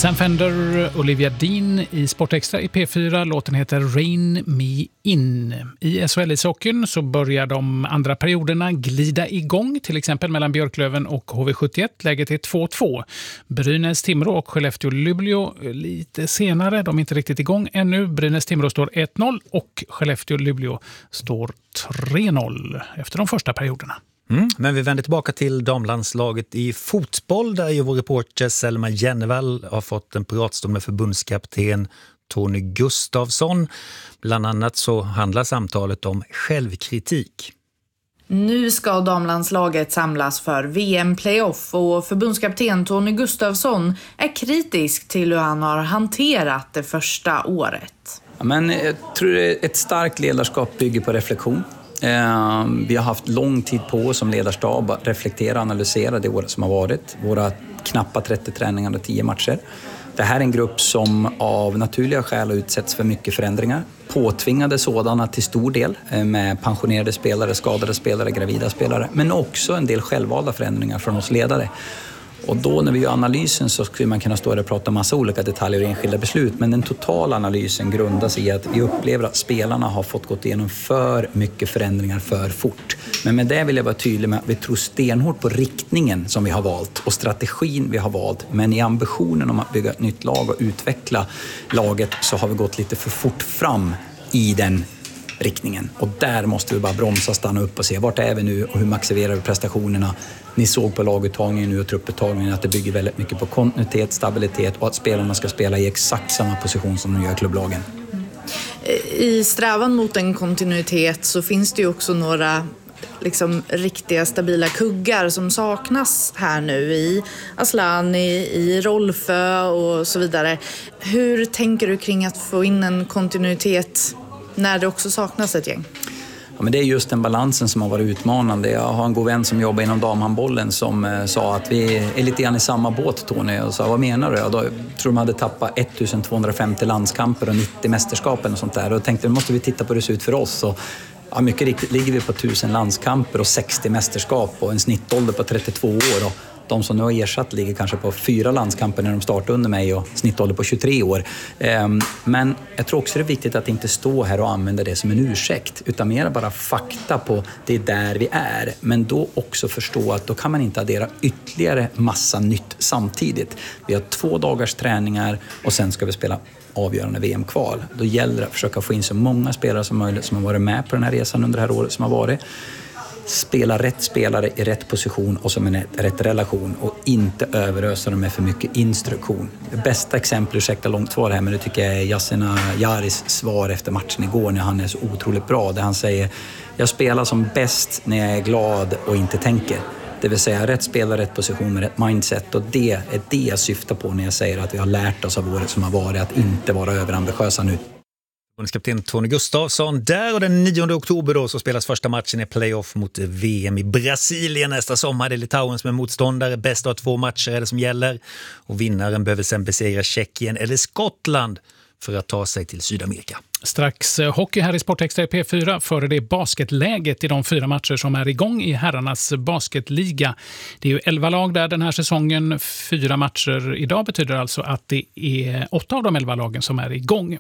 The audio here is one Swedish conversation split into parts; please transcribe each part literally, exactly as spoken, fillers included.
Sam Fender, Olivia Dean i Sportextra i P fyra. Låten heter Rain Me In. I S H L-ishockeyn så börjar de andra perioderna glida igång, till exempel mellan Björklöven och H V sjuttioett. Läget är två två. Brynäs-Timrå och Skellefteå-Luleå lite senare. De är inte riktigt igång ännu. Brynäs-Timrå står ett noll och Skellefteå-Luleå står tre noll efter de första perioderna. Mm, men vi vänder tillbaka till damlandslaget i fotboll där ju vår reporter Selma Jennevall har fått en pratstund med förbundskapten Tony Gustafsson. Bland annat så handlar samtalet om självkritik. Nu ska damlandslaget samlas för V M-playoff och förbundskapten Tony Gustafsson är kritisk till hur han har hanterat det första året. Ja, men jag tror att ett starkt ledarskap bygger på reflektion. Eh, vi har haft lång tid på oss som ledarstab att reflektera och analysera det året som har varit. Våra knappa trettio träningar och tio matcher. Det här är en grupp som av naturliga skäl utsätts för mycket förändringar. Påtvingade sådana till stor del med pensionerade spelare, skadade spelare, gravida spelare. Men också en del självvalda förändringar från oss ledare. Och då när vi gör analysen så skulle man kunna stå där och prata massa olika detaljer och enskilda beslut. Men den totala analysen grundas i att vi upplever att spelarna har fått gått igenom för mycket förändringar för fort. Men med det vill jag vara tydlig med att vi tror stenhårt på riktningen som vi har valt och strategin vi har valt. Men i ambitionen om att bygga ett nytt lag och utveckla laget så har vi gått lite för fort fram i den riktningen. Och där måste vi bara bromsa, stanna upp och se vart är vi nu och hur maximerar vi prestationerna. Ni såg på laguttagningen nu och trupputtagningen att det bygger väldigt mycket på kontinuitet, stabilitet och att spelarna ska spela i exakt samma position som de gör i klubblagen. I strävan mot en kontinuitet så finns det ju också några liksom riktiga stabila kuggar som saknas här nu i Aslani, i Rolfö och så vidare. Hur tänker du kring att få in en kontinuitet när det också saknas ett gäng? Ja, men det är just den balansen som har varit utmanande. Jag har en god vän som jobbar inom damhandbollen som eh, sa att vi är lite grann i samma båt, Tony. Och sa, vad menar du? Jag då tror de hade tappat ettusentvåhundrafemtio landskamper och nittio mästerskapen och sånt där. Och jag tänkte, nu måste vi titta på hur det ser ut för oss. Och, ja, mycket riktigt ligger vi på tusen landskamper och sextio mästerskap och en snittålder på trettiotvå år. Och de som nu har ersatt ligger kanske på fyra landskamper när de startade under mig och snittålder på tjugotre år. Men jag tror också det är viktigt att inte stå här och använda det som en ursäkt utan mer bara fakta på det är där vi är. Men då också förstå att då kan man inte addera ytterligare massa nytt samtidigt. Vi har två dagars träningar och sen ska vi spela avgörande V M-kval. Då gäller det att försöka få in så många spelare som möjligt som har varit med på den här resan under det här året som har varit. Spela rätt spelare i rätt position och som en rätt relation och inte överösa dem med för mycket instruktion. Det bästa exempel, ursäkta långt svar här, men det tycker jag är Yassina Yaris svar efter matchen igår när han är så otroligt bra. Där han säger, jag spelar som bäst när jag är glad och inte tänker. Det vill säga rätt spelare, rätt position med rätt mindset och det är det jag syftar på när jag säger att vi har lärt oss av året som har varit att inte vara överambitiösa nu. Kapten Tony Gustafsson där och den nionde oktober då så spelas första matchen i playoff mot V M i Brasilien nästa sommar. Det är Litauen som är motståndare. Bäst av två matcher är det som gäller och vinnaren behöver sen besegra Tjeckien eller Skottland för att ta sig till Sydamerika. Strax hockey här i Sportextra i P fyra före det basketläget i de fyra matcher som är igång i herrarnas basketliga. Det är ju elva lag där den här säsongen. Fyra matcher idag betyder alltså att det är åtta av de elva lagen som är igång.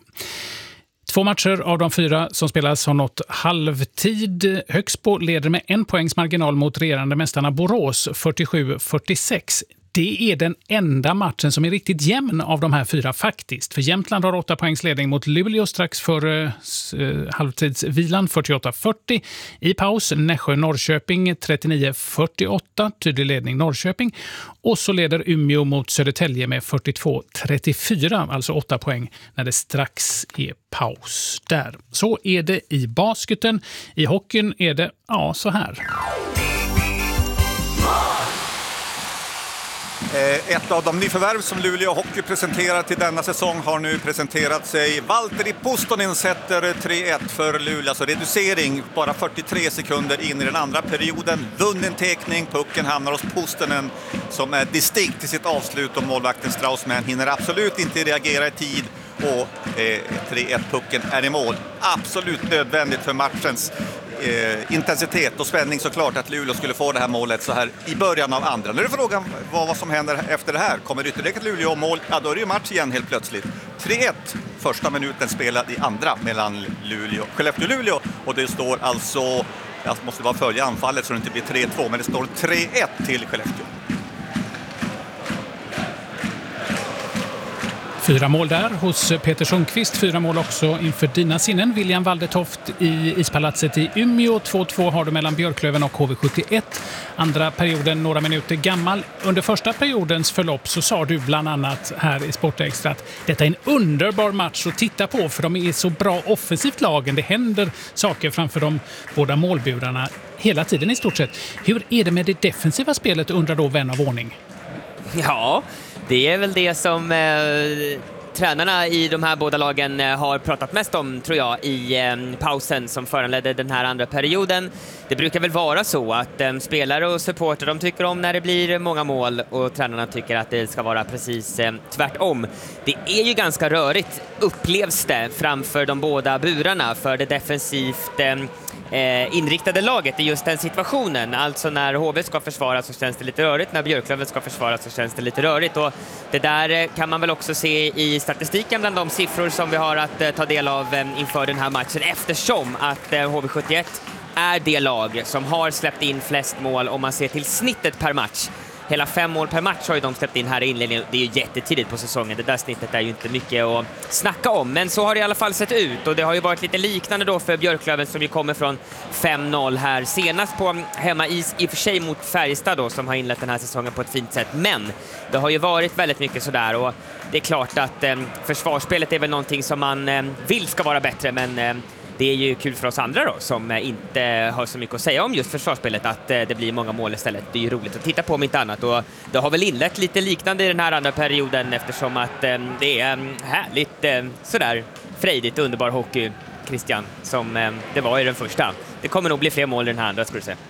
Två matcher av de fyra som spelas har nått halvtid. Högsbo leder med en poängs marginal mot regerande mästarna Borås fyrtiosju fyrtiosex. Det är den enda matchen som är riktigt jämn av de här fyra faktiskt. För Jämtland har åtta poängs ledning mot Luleå strax före eh, halvtidsvilan fyrtioåtta fyrtio. I paus Nässjö-Norrköping trettionio fyrtioåtta, tydlig ledning Norrköping. Och så leder Umeå mot Södertälje med fyrtiotvå trettiofyra, alltså åtta poäng när det strax är paus där. Så är det i basketen. I hockeyn är det ja så här. Ett av de nyförvärv som Luleå Hockey presenterar till denna säsong har nu presenterat sig. Valtteri Pustonen sätter tre ett för Luleå, alltså reducering bara fyrtiotre sekunder in i den andra perioden. Vunnen tekning, pucken hamnar hos Pustonen som är distinkt i sitt avslut och målvakten Straussman hinner absolut inte reagera i tid och eh, tre ett pucken är i mål. Absolut nödvändigt för matchens eh, intensitet och spänning såklart att Luleå skulle få det här målet så här i början av andra. Nu är frågan vad, vad som händer efter det här. Kommer ytterligare ett Luleå-mål? Ja, då är det ju match igen helt plötsligt. tre ett, första minuten spelad i andra mellan Luleå, Skellefteå-Luleå, och det står alltså, jag måste bara följa anfallet så det inte blir tre två, men det står tre ett till Skellefteå. Fyra mål där hos Peter Sundqvist. Fyra mål också inför dina sinnen. William Waldetoft i Ispalatset i Umeå. två två har du mellan Björklöven och H V sjuttioett. Andra perioden några minuter gammal. Under första periodens förlopp så sa du bland annat här i Sportextra att detta är en underbar match att titta på för de är så bra offensivt lagen. Det händer saker framför de båda målburarna hela tiden i stort sett. Hur är det med det defensiva spelet, undrar då vän av ordning? Ja, det är väl det som eh, tränarna i de här båda lagen eh, har pratat mest om, tror jag, i eh, pausen som föranledde den här andra perioden. Det brukar väl vara så att eh, spelare och supporter, de tycker om när det blir många mål och tränarna tycker att det ska vara precis eh, tvärtom. Det är ju ganska rörigt, upplevs det, framför de båda burarna för det defensivt eh, Eh, inriktade laget i just den situationen. Alltså när H V ska försvara så känns det lite rörigt, när Björklöven ska försvara så känns det lite rörigt, och det där eh, kan man väl också se i statistiken bland de siffror som vi har att eh, ta del av eh, inför den här matchen, eftersom att eh, H V sjuttioett är det lag som har släppt in flest mål om man ser till snittet per match. Hela fem mål per match har ju de släppt in här i inledningen. Det är ju jättetidigt på säsongen. Det där snittet är ju inte mycket att snacka om. Men så har det i alla fall sett ut. Och det har ju varit lite liknande då för Björklöven som ju kommer från fem noll här. Senast på hemmais, i och för sig mot Färjestad då, som har inlett den här säsongen på ett fint sätt. Men det har ju varit väldigt mycket sådär. Och det är klart att eh, försvarsspelet är väl någonting som man eh, vill ska vara bättre. Men eh, det är ju kul för oss andra då, som inte har så mycket att säga om just försvarsspelet, att det blir många mål istället. Det är ju roligt att titta på om inte annat, och det har väl inlett lite liknande i den här andra perioden, eftersom att det är härligt sådär frejdigt, underbar hockey, Christian, som det var i den första. Det kommer nog bli fler mål i den här andra, skulle du säga.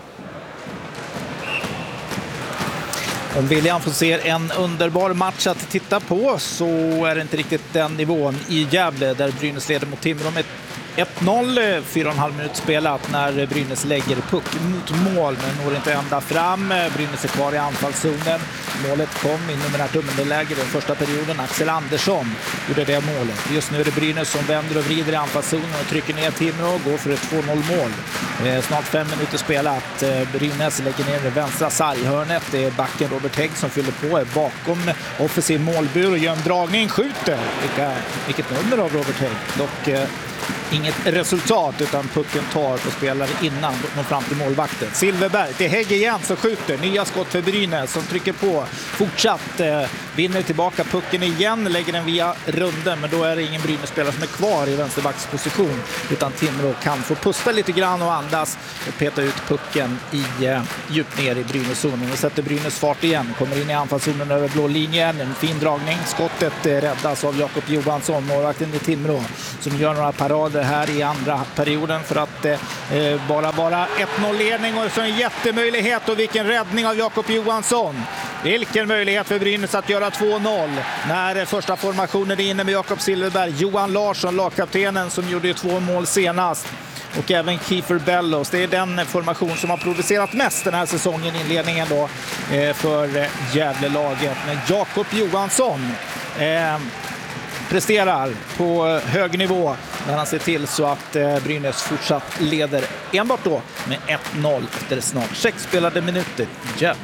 Om William får se en underbar match att titta på, så är det inte riktigt den nivån i Gävle, där Brynäs leder mot Timrå med ett noll, fyra och en halv minut spelat när Brynäs lägger puck mot mål, men når inte ända fram. Brynäs är kvar i anfallszonen. Målet kom i numerärt underläge den första perioden. Axel Andersson gjorde det målet. Just nu är det Brynäs som vänder och vrider i anfallszonen och trycker ner Timrå och går för ett två noll mål. Snart fem minuter spelat. Brynäs lägger ner det vänstra sarghörnet. Det är backen Robert Hägg som fyller på, är bakom offensiv målbur och gör en dragning, skjuter. Vilka, vilket nummer av Robert Hägg. Dock inget resultat, utan pucken tar på spelare innan de fram till målvakten. Silverberg till Hägg igen som skjuter. Nya skott för Brynäs som trycker på. Fortsatt eh, vinner tillbaka pucken igen. Lägger den via runden, men då är det ingen Brynäs-spelare som är kvar i vänsterbacksposition. Utan Timrå kan få pusta lite grann och andas och peta ut pucken i eh, djupt ner i Brynäs-zonen. Och sätter Brynäs fart igen. Kommer in i anfallszonen över blå linjen. En fin dragning. Skottet eh, räddas av Jakob Johansson, målvakten i Timrå, som gör några parader här i andra perioden för att eh, bara vara ett noll-ledning, och så en jättemöjlighet, och vilken räddning av Jakob Johansson. Vilken möjlighet för Brynäs att göra två noll när första formationen är inne med Jakob Silverberg, Johan Larsson, lagkaptenen, som gjorde två mål senast, och även Kiefer Bellows. Det är den formation som har producerat mest den här säsongen, inledningen då eh, för Gävle-laget. Men Jakob Johansson eh, presterar på hög nivå när han ser till så att eh, Brynäs fortsatt leder enbart då med ett noll efter snart sex spelade minuter. Ja.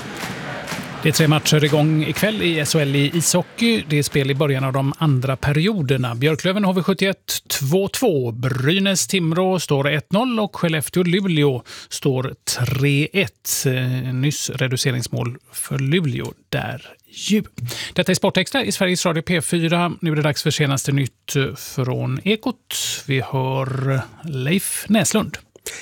Det är tre matcher igång ikväll i S H L i ishockey. Det är spel i början av de andra perioderna. Björklöven H V sjuttioett två två. Brynäs Timrå står ett noll och Skellefteå Luleå står tre ett. Nyss reduceringsmål för Luleå där ju. Detta är Sportextra i Sveriges Radio P fyra. Nu är det dags för senaste nytt från Ekot. Vi hör Leif Näslund.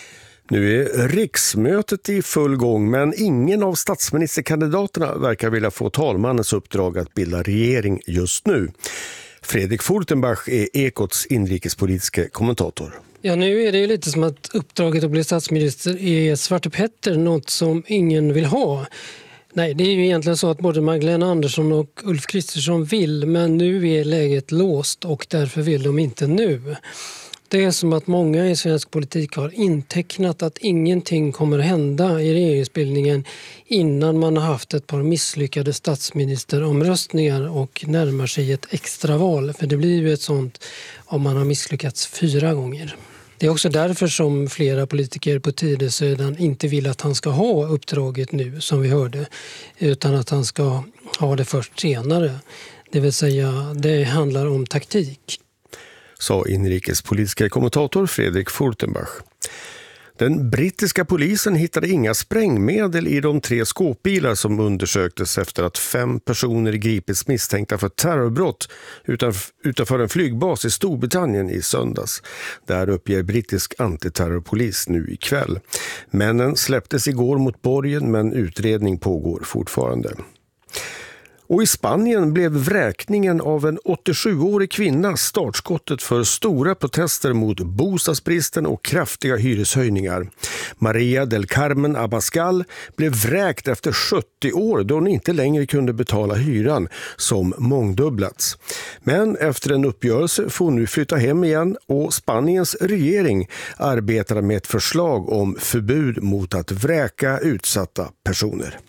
Nu är riksmötet i full gång, men ingen av statsministerkandidaterna verkar vilja få talmannens uppdrag att bilda regering just nu. Fredrik Fortenbach är Ekots inrikespolitiska kommentator. Ja, nu är det ju lite som att uppdraget att bli statsminister är Svarte Petter, något som ingen vill ha. Nej, det är ju egentligen så att både Magdalena Andersson och Ulf Kristersson vill, men nu är läget låst och därför vill de inte nu. Det är som att många i svensk politik har intecknat att ingenting kommer hända i regeringsbildningen innan man har haft ett par misslyckade statsministeromröstningar och närmar sig ett extraval. För det blir ju ett sånt om man har misslyckats fyra gånger. Det är också därför som flera politiker på Tidösidan inte vill att han ska ha uppdraget nu, som vi hörde, utan att han ska ha det först senare. Det vill säga, det handlar om taktik. Sa inrikespolitiska kommentator Fredrik Furtenbach. Den brittiska polisen hittade inga sprängmedel i de tre skåpbilar som undersöktes efter att fem personer gripits misstänkta för terrorbrott utanför en flygbas i Storbritannien i söndags. Där uppger brittisk antiterrorpolis nu ikväll. Männen släpptes igår mot borgen, men utredning pågår fortfarande. Och i Spanien blev vräkningen av en åttiosjuårig kvinna startskottet för stora protester mot bostadsbristen och kraftiga hyreshöjningar. Maria del Carmen Abascal blev vräkt efter sjuttio år då hon inte längre kunde betala hyran, som mångdubblats. Men efter en uppgörelse får hon nu flytta hem igen, och Spaniens regering arbetar med ett förslag om förbud mot att vräka utsatta personer.